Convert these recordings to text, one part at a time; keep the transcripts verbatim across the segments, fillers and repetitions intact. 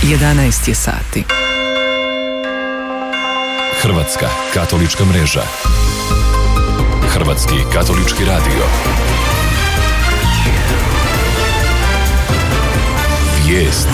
jedanaest je sati. Hrvatska katolička mreža. Hrvatski katolički radio. Vijesti.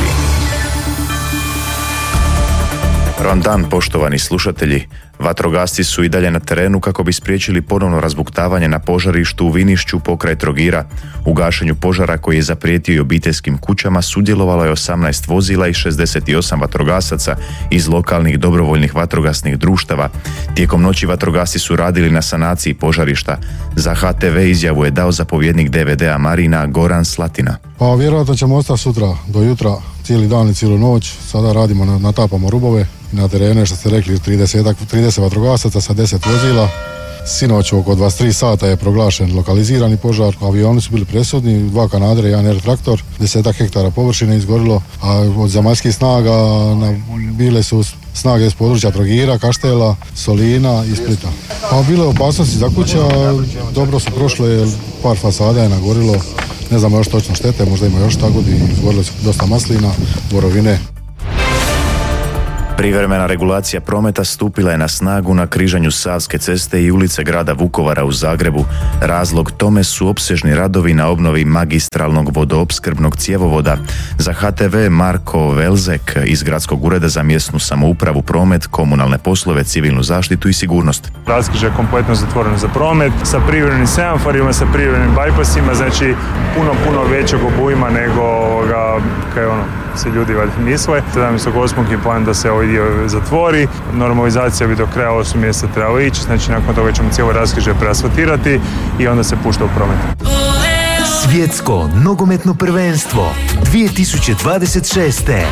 Dobar dan, poštovani slušatelji. Vatrogasci su i dalje na terenu kako bi spriječili ponovno razbuktavanje na požarištu u Vinišću pokraj Trogira. U gašenju požara koji je zaprijetio i obiteljskim kućama sudjelovalo je osamnaest vozila i šezdeset osam vatrogasaca iz lokalnih dobrovoljnih vatrogasnih društava. Tijekom noći vatrogasci su radili na sanaciji požarišta. Za H T V izjavu je dao zapovjednik D V D-a Marina Goran Slatina. Pa vjerojatno ćemo ostati sutra do jutra, cijeli dan i cijelu noć. Sada radimo, natapamo rubove. Na terenu, što ste rekli, trideset, trideset vatrogasaca sa deset vozila. Sinoć oko dvadeset tri sata je proglašen lokalizirani požar. Avioni su bili presudni, dva kanadera i jedan air traktor. Desetak hektara površine izgorilo, a od zemaljskih snaga na, bile su snage iz područja Trogira, Kaštela, Solina i Splita. Pa bilo je opasnosti za kuća, dobro su prošle, par fasada je nagorilo. Ne znamo još točno štete, možda ima još tako, izgorili su dosta maslina, borovine. Privremena regulacija prometa stupila je na snagu na križanju Savske ceste i ulice grada Vukovara u Zagrebu. Razlog tome su opsežni radovi na obnovi magistralnog vodoopskrbnog cjevovoda. Za H T V Marko Velzek iz Gradskog ureda za mjesnu samoupravu, promet, komunalne poslove, civilnu zaštitu i sigurnost. Raskrižje je kompletno zatvoreno za promet, sa privremenim semaforima, sa privremenim bajpasima, znači puno, puno većeg obujma nego ovoga, kaj ono, se ljudi valjda misle. sedamnaestog osmog je plan da se ovaj dio zatvori, normalizacija bi do kraja osmog mjeseca trebala ići, znači nakon toga ćemo cijelo raskrižje preasfaltirati i onda se pušta u promet. Svjetsko nogometno prvenstvo dvije tisuće dvadeset šeste.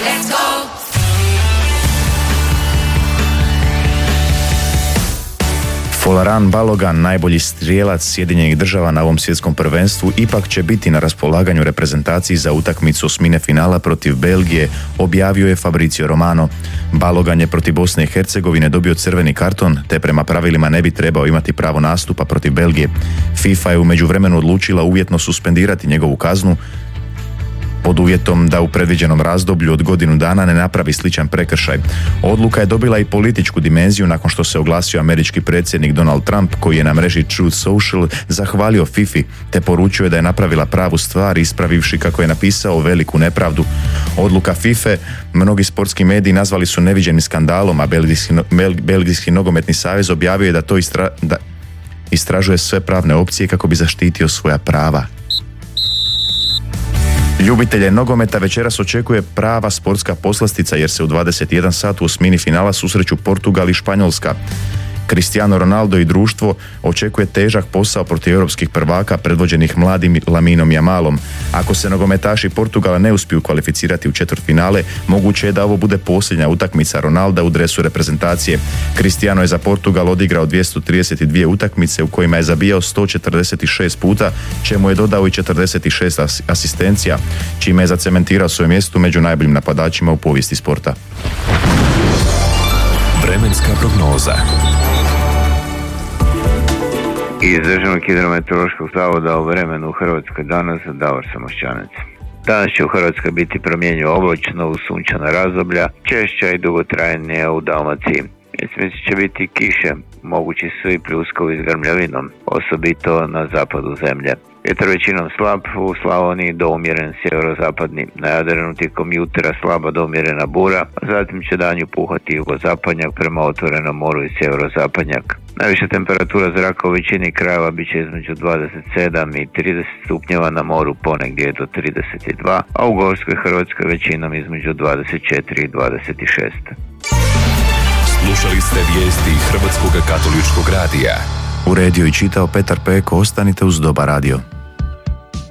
Folaran Balogan, najbolji strijelac Sjedinjenih država na ovom svjetskom prvenstvu, ipak će biti na raspolaganju reprezentaciji za utakmicu osmine finala protiv Belgije, objavio je Fabrizio Romano. Balogan je protiv Bosne i Hercegovine dobio crveni karton, te prema pravilima ne bi trebao imati pravo nastupa protiv Belgije. FIFA je u međuvremenu odlučila uvjetno suspendirati njegovu kaznu, pod uvjetom da u predviđenom razdoblju od godinu dana ne napravi sličan prekršaj. Odluka je dobila i političku dimenziju nakon što se oglasio američki predsjednik Donald Trump, koji je na mreži Truth Social zahvalio fifi te poručio je da je napravila pravu stvar, ispravivši, kako je napisao, veliku nepravdu. Odluka fife mnogi sportski mediji nazvali su neviđenim skandalom, a Belgijski, Belgijski nogometni savez objavio je da to istra, da istražuje sve pravne opcije kako bi zaštitio svoja prava. Ljubitelje nogometa večeras očekuje prava sportska poslastica jer se u dvadeset jedan sat u osmini finala susreću Portugal i Španjolska. Cristiano Ronaldo i društvo očekuje težak posao protiv europskih prvaka predvođenih mladim Laminom Yamalom. Ako se nogometaši Portugala ne uspiju kvalificirati u četvrtfinale, moguće je da ovo bude posljednja utakmica Ronalda u dresu reprezentacije. Cristiano je za Portugal odigrao dvjesto trideset dvije utakmice u kojima je zabijao sto četrdeset šest puta, čemu je dodao i četrdeset šest asistencija, čime je zacementirao svoje mjesto među najboljim napadačima u povijesti sporta. Vremenska prognoza. Iz Državnog hidrometeorološkog zavoda o vremenu u Hrvatskoj danas, Davor Samošćanec. Danas će u Hrvatskoj biti promjenjivo oblačno uz sunčana razdoblja, češća i dugotrajnija u Dalmaciji. Mjesec će biti kiše, mogući su i pljuskovi s grmljavinom, osobito na zapadu zemlje. Vjetar većinom slab, u Slavoniji do umjeren sjeverozapadni, na Jadranu tijekom jutra slaba do umjerena bura, a zatim će danju puhati jugozapadnjak prema otvorenom moru i sjeverozapadnjak. Najviša temperatura zraka u većini krajeva bit će između dvadeset sedam i trideset stupnjeva, na moru ponegdje do trideset dva, a u gorskoj Hrvatskoj većinom između dvadeset četiri i dvadeset šest. Slušali ste vijesti Hrvatskog katoličkog radija. Uredio i čitao Petar Peko. Ostanite uz Dobar radio.